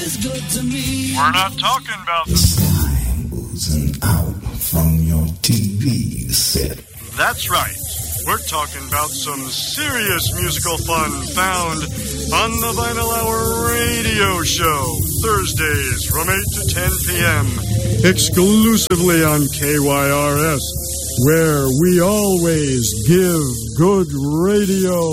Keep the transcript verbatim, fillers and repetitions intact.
is good to me. We're not talking about the slime oozing out from your T V set. That's right. We're talking about some serious musical fun found on the Vinyl Hour radio show, Thursdays from eight to ten p.m., exclusively on K Y R S, where we always give good radio.